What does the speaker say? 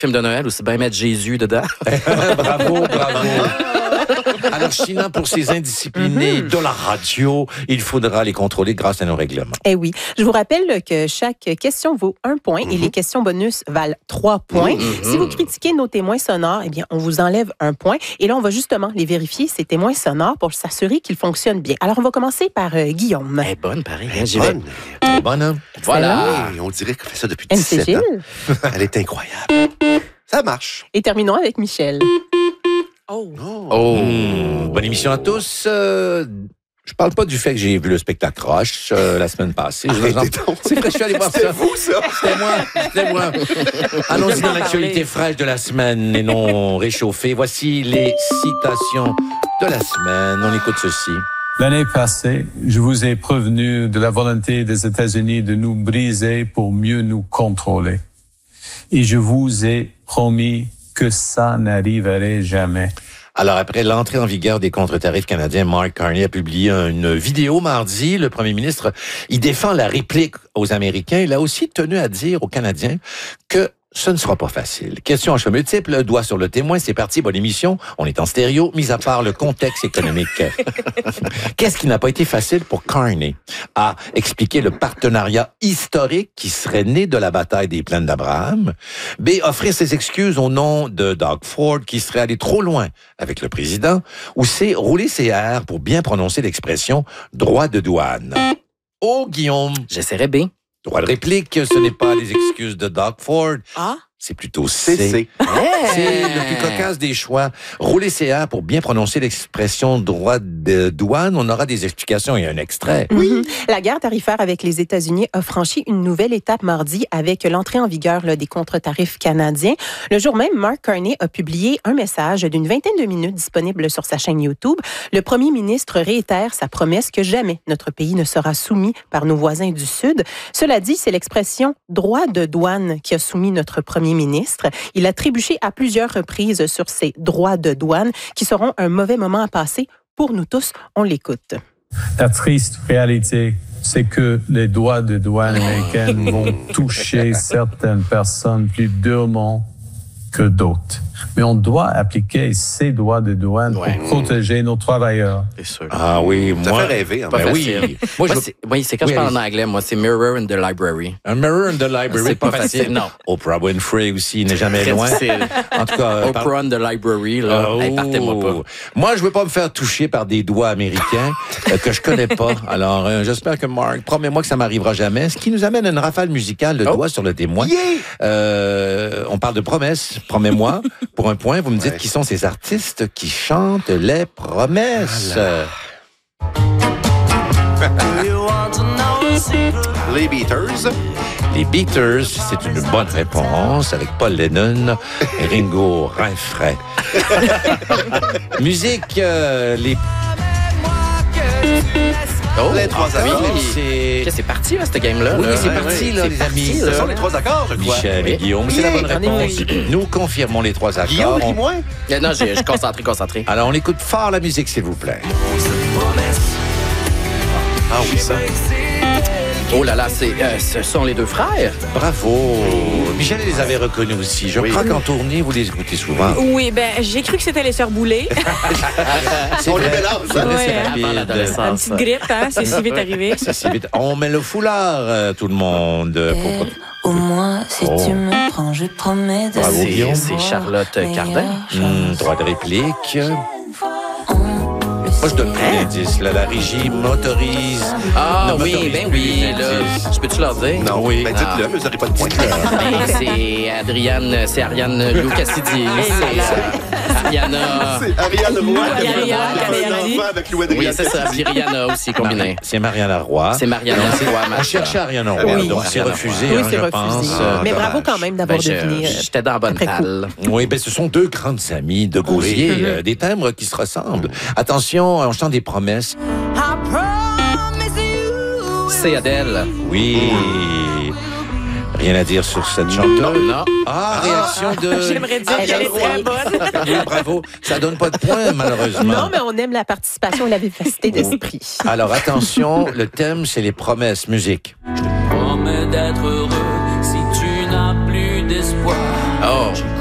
Film de Noël, aussi bien mettre Jésus dedans. Bravo. Alors, China, pour ces indisciplinés de la radio, il faudra les contrôler grâce à nos règlements. Eh oui. Je vous rappelle que chaque question vaut 1 point et les questions bonus valent 3 points. Si vous critiquez nos témoins sonores, eh bien, on vous enlève 1 point. Et là, on va justement les vérifier, ces témoins sonores, pour s'assurer qu'ils fonctionnent bien. Alors, on va commencer par Guillaume. Elle est bonne, pareil. Bonne. Elle est bonne, hein? Voilà. Oui, on dirait qu'elle fait ça depuis MC 17 Gilles. ans. Elle est incroyable. Ça marche. Et terminons avec Michel. Bonne émission à tous. Je parle pas du fait que j'ai vu le spectacle Rush la semaine passée. C'est vrai, je suis allé voir ça. C'était vous, ça? C'était moi. Allons-y dans l'actualité fraîche de la semaine et non réchauffée. Voici les citations de la semaine. On écoute ceci. L'année passée, je vous ai prévenu de la volonté des États-Unis de nous briser pour mieux nous contrôler. Et je vous ai promis que ça n'arriverait jamais. Alors, après l'entrée en vigueur des contre-tarifs canadiens, Mark Carney a publié une vidéo mardi. Le premier ministre, il défend la réplique aux Américains. Il a aussi tenu à dire aux Canadiens que ce ne sera pas facile. Question à choix multiple, doigt sur le témoin, c'est parti, bonne émission. On est en stéréo, mis à part le contexte économique. Qu'est-ce qui n'a pas été facile pour Carney? A. Expliquer le partenariat historique qui serait né de la bataille des plaines d'Abraham. B. Offrir ses excuses au nom de Doug Ford qui serait allé trop loin avec le président. Ou C. Rouler ses airs pour bien prononcer l'expression droit de douane. Oh, Guillaume. J'essaierai B. Droit de réplique, ce n'est pas les excuses de Doug Ford. Ah? C'est plutôt C. C'est C'est le plus cocasse des choix. Rouler CA pour bien prononcer l'expression droit de douane. On aura des explications et un extrait. Oui. La guerre tarifaire avec les États-Unis a franchi une nouvelle étape mardi avec l'entrée en vigueur des contre-tarifs canadiens. Le jour même, Mark Carney a publié un message d'une 20aine de minutes disponible sur sa chaîne YouTube. Le premier ministre réitère sa promesse que jamais notre pays ne sera soumis par nos voisins du Sud. Cela dit, c'est l'expression droit de douane qui a soumis notre premier ministre. Il a trébuché à plusieurs reprises sur ces droits de douane qui seront un mauvais moment à passer pour nous tous. On l'écoute. La triste réalité, c'est que les droits de douane américaines vont toucher certaines personnes plus durement que d'autres. Mais on doit appliquer ces droits de douane pour protéger nos travailleurs. C'est sûr. Ah oui, Ça moi... fait rêver. Pas Ben facile. oui. Moi, je... c'est quand je parle en anglais, moi, c'est Mirror in the Library. Un mirror in the library, C'est pas facile, non. Oprah Winfrey aussi, il n'est jamais Très loin. difficile. En tout cas... Oprah in the Library, là. Hey, partez-moi pas. Moi, je veux pas me faire toucher par des doigts américains que je connais pas. Alors, j'espère que Mark, promets-moi que ça m'arrivera jamais. Ce qui nous amène à une rafale musicale, le doigt sur le témoin. On parle de promesses. Promets-moi, pour un point, vous me dites qui sont ces artistes qui chantent les promesses. Les Beaters. Les Beaters, c'est une bonne réponse avec Paul Lennon et Ringo Rinfret. Musique, les... Les trois accords. C'est parti, là, cette game-là. Oui, là. c'est parti, là, les amis. Ce sont les trois accords, je crois. Michel et Guillaume, c'est la bonne réponse. Nous confirmons les trois accords. Guillaume, dis-moi. Non, je suis concentré. Alors, on écoute fort la musique, s'il vous plaît. Ah oui, ça. Oh là là, ce sont les deux frères. Bravo. Michel les avait reconnus aussi. Je crois qu'en tournée, vous les écoutez souvent. Oui, ben j'ai cru que c'était les Sœurs Boulay. C'est On les vrai. mélange. C'est vrai, Ouais, c'est hein. rapide. Avant l'adolescence. Une petite grippe, hein? C'est si vite arrivé. C'est si vite. On met le foulard, tout le monde. Au moins, si tu me prends, je promets de Bravo, Guillaume. C'est Charlotte Cardin. Droit de réplique. Moi, je donne plus d'indices. Là, la régie m'autorise. Ah Non, oui, m'autorise ben plus oui, d'indices. là. Je peux-tu leur dire? Non, Oui. ben dites-le, mais vous n'aurez pas de point. Ben, c'est Ariane Lou Cassidy. C'est Ariana. C'est Ariane Roy. Ariane, Un enfant avec Louis Oui, Adrien. c'est ça. Puis Rihanna aussi combiné. C'est Mariana Roy. C'est Mariana Roy. On cherchait Ariana Roy, Oui. donc c'est Ariana refusé, Oui, hein, c'est je refusé. pense. Mais bravo dommage. quand même d'avoir deviné. J'étais dans la bonne après coup. talle. Oui, ben ce sont deux grandes amies de gosier, des timbres qui se ressemblent. Attention, on chante des promesses. C'est Adèle. Oui. Rien à dire sur cette chanteuse. Non. Ah, réaction de... J'aimerais dire qu'elle est très bonne. Oui, bravo. Ça donne pas de points, malheureusement. Non, mais on aime la participation et la vivacité d'esprit. Alors, attention, le thème, c'est les promesses. Musique. Promets d'être heureux si tu n'as plus d'espoir. Oh.